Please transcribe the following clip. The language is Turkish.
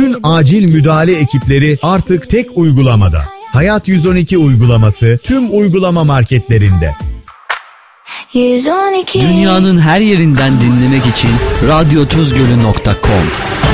Bütün acil müdahale ekipleri artık tek uygulamada. Hayat 112 uygulaması tüm uygulama marketlerinde. 112. Dünyanın her yerinden dinlemek için radyotuzgölü.com